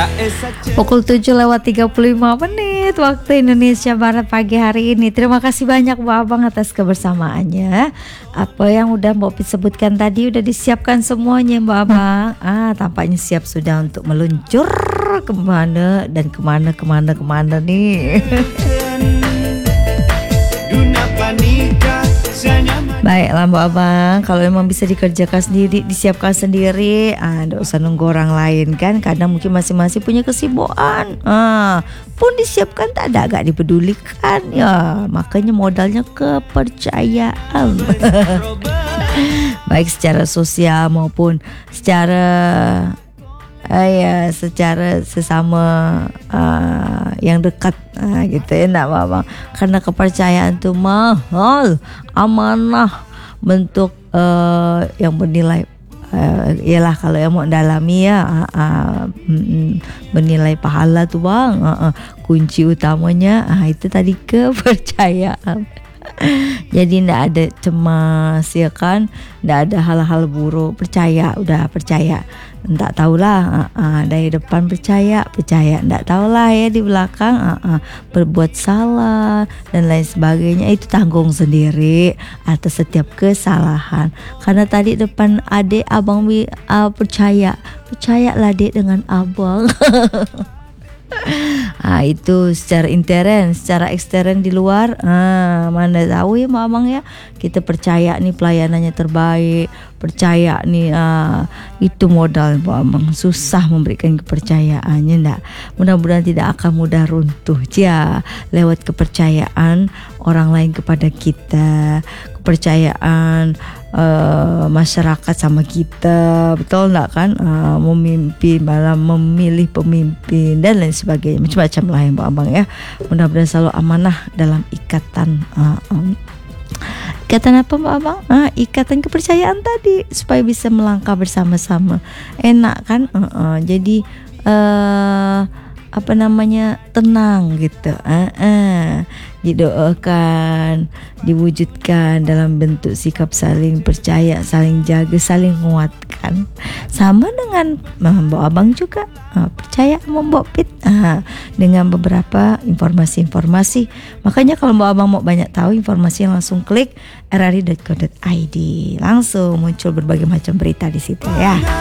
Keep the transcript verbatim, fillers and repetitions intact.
Pukul tujuh lewat tiga puluh lima menit waktu Indonesia Barat pagi hari ini. Terima kasih banyak Mbak Abang atas kebersamaannya. Apa yang udah Mbak Pit sebutkan tadi udah disiapkan semuanya Mbak Abang. Ah, tampaknya siap sudah untuk meluncur kemana dan kemana kemana kemana nih. Baiklah Mbak Abang, kalau memang bisa dikerjakan sendiri, disiapkan sendiri, ah, nggak usah nunggu orang lain kan. Kadang mungkin masing-masing punya kesibukan, ah, pun disiapkan tak ada, agak dipedulikan ya. Makanya modalnya kepercayaan. Baik secara sosial maupun secara Uh, ya secara sesama uh, yang dekat uh, gitu ya nak Bang. Karena kepercayaan itu mahal, amanah, bentuk uh, yang bernilai uh, ialah kalau yang mau dalami ya uh, uh, mm, bernilai pahala tuh Bang. Uh, uh, kunci utamanya uh, itu tadi kepercayaan. Jadi ndak ada cemas ya kan, ndak ada hal-hal buruk, percaya, udah percaya. Ndak tahulah uh, uh, dari depan percaya, percaya ndak tahulah ya di belakang uh, uh, berbuat salah dan lain sebagainya, itu tanggung sendiri atas setiap kesalahan. Karena tadi depan adik abang uh, percaya, percayalah dek dengan abang. Ah, itu secara intern, secara ekstern di luar, ah, mana tahu ya Mbak Abang ya. Kita percaya nih pelayanannya terbaik, percaya nih ah, itu modal Mbak Abang. Susah memberikan kepercayaannya ndak. Mudah-mudahan tidak akan mudah runtuh ya lewat kepercayaan orang lain kepada kita, kepercayaan uh, masyarakat sama kita, betul enggak kan? Uh, memimpin, malah memilih pemimpin dan lain sebagainya, macam-macam lah ya Mbak Abang ya. Mudah-mudahan selalu amanah dalam ikatan uh, um, ikatan apa Mbak Abang? Ah, ikatan kepercayaan tadi supaya bisa melangkah bersama-sama. Enak kan? Uh, uh, jadi uh, apa namanya, tenang gitu. Uh, uh. Didoakan, diwujudkan dalam bentuk sikap saling percaya, saling jaga, saling menguatkan. Sama dengan Mbak Abang juga uh, percaya sama Mbak Pit uh, dengan beberapa informasi-informasi. Makanya kalau Mbak Abang mau banyak tahu informasi, langsung klik r r i dot co dot i d, langsung muncul berbagai macam berita di situ ya.